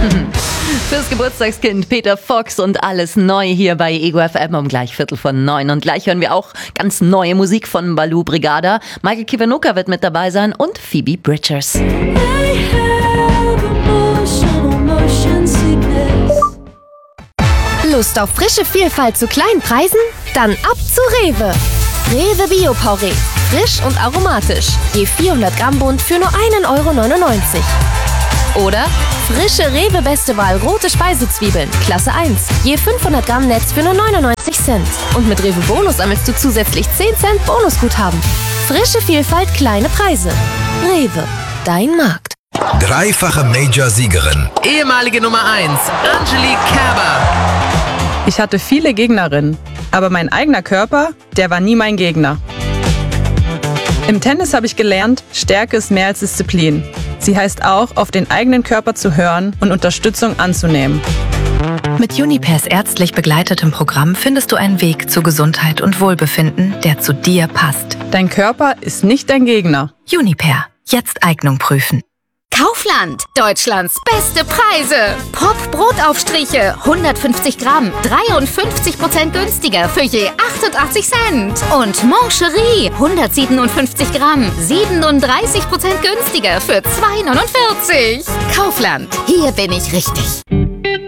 Fürs Geburtstagskind Peter Fox und alles neu hier bei Ego FM um gleich 8:45. Und gleich hören wir auch ganz neue Musik von Baloo Brigada. Michael Kiwanuka wird mit dabei sein und Phoebe Bridgers. Lust auf frische Vielfalt zu kleinen Preisen? Dann ab zu Rewe. Rewe Bio-Porree. Frisch und aromatisch. Je 400 Gramm Bund für nur 1,99 €. Oder frische Rewe Beste Wahl rote Speisezwiebeln, Klasse 1. Je 500 Gramm Netz für nur 99 Cent. Und mit Rewe Bonus sammelst du zusätzlich 10 Cent Bonusguthaben. Frische Vielfalt, kleine Preise. Rewe, dein Markt. Dreifache Major-Siegerin. Ehemalige Nummer 1, Angelique Kerber. Ich hatte viele Gegnerinnen, aber mein eigener Körper, der war nie mein Gegner. Im Tennis habe ich gelernt, Stärke ist mehr als Disziplin. Sie heißt auch, auf den eigenen Körper zu hören und Unterstützung anzunehmen. Mit Junipers ärztlich begleitetem Programm findest du einen Weg zu Gesundheit und Wohlbefinden, der zu dir passt. Dein Körper ist nicht dein Gegner. Juniper, jetzt Eignung prüfen. Kaufland, Deutschlands beste Preise. Pop Brotaufstriche, 150 Gramm, 53% günstiger für je 88 Cent. Und Moncherie, 157 Gramm, 37% günstiger für 2,49 €. Kaufland, hier bin ich richtig.